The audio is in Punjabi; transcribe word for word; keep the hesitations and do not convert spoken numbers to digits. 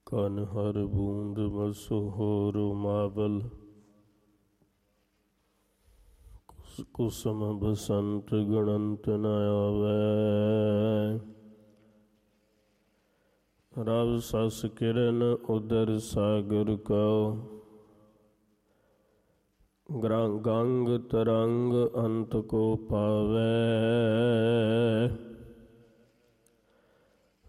ਕਨ ਹਰ ਬੂੰਦ ਮਸੋਹਰ ਮਾਵਲ। ਕੁਸਮ ਬਸੰਤ ਗਣੰਤ ਨ ਆਵੈ। ਰਵ ਸਸ ਕਿਰਨ ਉਦਰ ਸਾਗਰ ਕਉ। ਗੰਗ ਤਰੰਗ ਅੰਤ ਕੋ ਪਾਵੈ।